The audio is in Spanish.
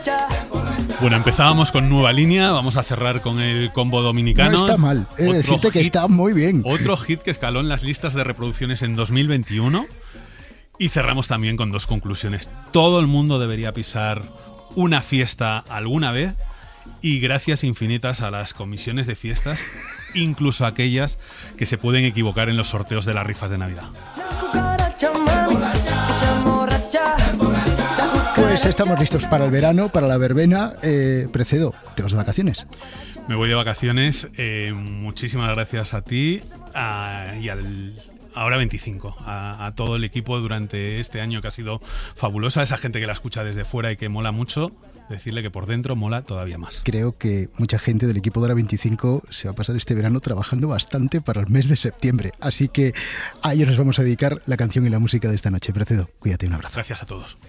Bueno, empezábamos con Nueva Línea, vamos a cerrar con el combo dominicano. No está mal, decirte que está muy bien. Otro hit que escaló en las listas de reproducciones en 2021. Y cerramos también con dos conclusiones. Todo el mundo debería pisar una fiesta alguna vez, y gracias infinitas a las comisiones de fiestas, incluso aquellas que se pueden equivocar en los sorteos de las rifas de Navidad. Pues estamos listos para el verano, para la verbena. Precedo, ¿te vas de vacaciones? Me voy de vacaciones. Muchísimas gracias a ti y al Ahora 25, a todo el equipo durante este año que ha sido fabuloso, a esa gente que la escucha desde fuera y que mola mucho, decirle que por dentro mola todavía más. Creo que mucha gente del equipo de Hora 25 se va a pasar este verano trabajando bastante para el mes de septiembre, así que a ellos les vamos a dedicar la canción y la música de esta noche. Precedo, cuídate, un abrazo. Gracias a todos.